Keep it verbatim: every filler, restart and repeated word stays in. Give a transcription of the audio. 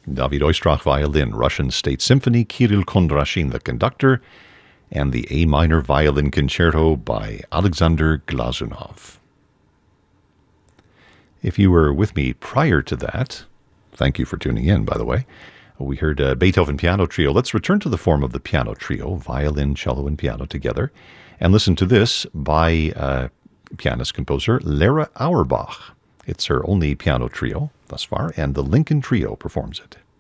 David Oistrakh violin, Russian State Symphony, Kirill Kondrashin the conductor, and the A minor violin concerto by Alexander Glazunov. If you were with me prior to that, thank you for tuning in, by the way. We heard a Beethoven Piano Trio. Let's return to the form of the piano trio, violin, cello, and piano together, and listen to this by uh, pianist-composer Lara Auerbach. It's her only piano trio thus far, and the Lincoln Trio performs it.